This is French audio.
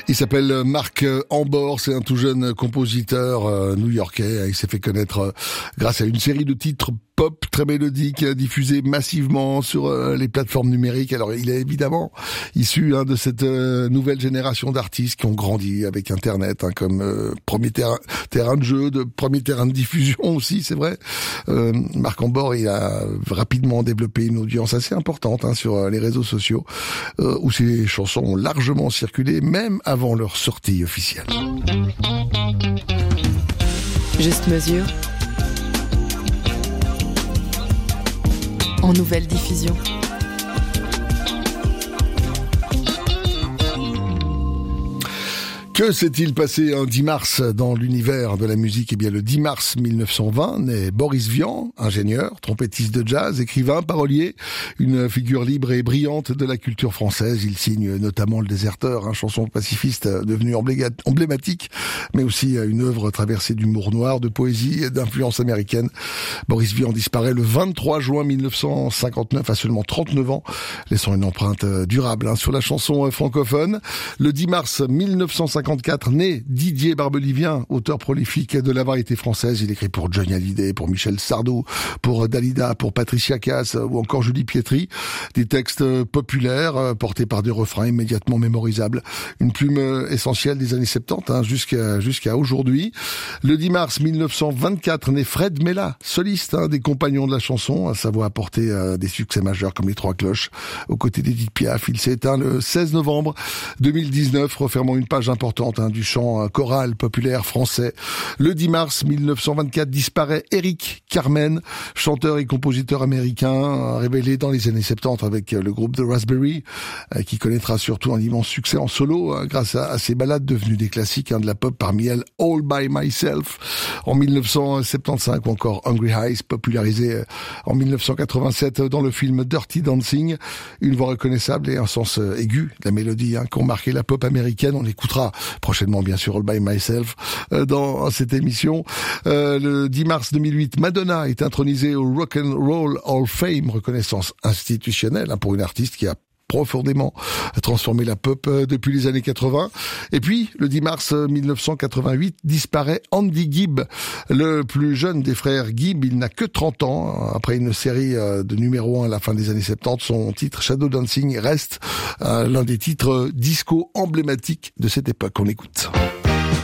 Il s'appelle Marc Ambor, c'est un tout jeune compositeur new-yorkais. Il s'est fait connaître grâce à une série de titres pop très mélodiques diffusés massivement sur les plateformes numériques. Alors il est évidemment issu de cette nouvelle génération d'artistes qui ont grandi avec Internet comme premier terrain de jeu, de premier terrain de diffusion aussi, c'est vrai. Marc Ambor, il a rapidement développé une audience assez importante sur les réseaux sociaux où ses chansons ont largement circulé même avant leur sortie officielle. Juste mesure en nouvelle diffusion. Que s'est-il passé un 10 mars dans l'univers de la musique? Eh bien, le 10 mars 1920 naît Boris Vian, ingénieur, trompettiste de jazz, écrivain, parolier, une figure libre et brillante de la culture française. Il signe notamment Le Déserteur, chanson pacifiste devenue emblématique, mais aussi une œuvre traversée d'humour noir, de poésie et d'influence américaine. Boris Vian disparaît le 23 juin 1959 à seulement 39 ans, laissant une empreinte durable sur la chanson francophone. Le 10 mars 1954 né Didier Barbelivien, auteur prolifique de la variété française. Il écrit pour Johnny Hallyday, pour Michel Sardou, pour Dalida, pour Patricia Cass ou encore Julie Pietri. Des textes populaires portés par des refrains immédiatement mémorisables. Une plume essentielle des années 70 jusqu'à aujourd'hui. Le 10 mars 1924 naît Fred Mella, soliste des compagnons de la chanson. Sa voix a porté des succès majeurs comme Les Trois Cloches. Aux côtés d'Edith Piaf, il s'est éteint le 16 novembre 2019, refermant une page importante du chant choral populaire français. Le 10 mars 1924 disparaît Eric Carmen, chanteur et compositeur américain, révélé dans les années 70 avec le groupe The Raspberry, qui connaîtra surtout un immense succès en solo grâce à ses ballades devenues des classiques de la pop, parmi elles All By Myself en 1975 ou encore Hungry Eyes, popularisé en 1987 dans le film Dirty Dancing. Une voix reconnaissable et un sens aigu de la mélodie qui ont marqué la pop américaine. On écoutera prochainement bien sûr All By Myself dans cette émission. Le 10 mars 2008, Madonna est intronisée au Rock and Roll Hall of Fame, reconnaissance institutionnelle pour une artiste qui a profondément transformé la pop depuis les années 80. Et puis, le 10 mars 1988, disparaît Andy Gibb, le plus jeune des frères Gibb. Il n'a que 30 ans. Après une série de numéro 1 à la fin des années 70, son titre Shadow Dancing reste l'un des titres disco emblématiques de cette époque. On écoute.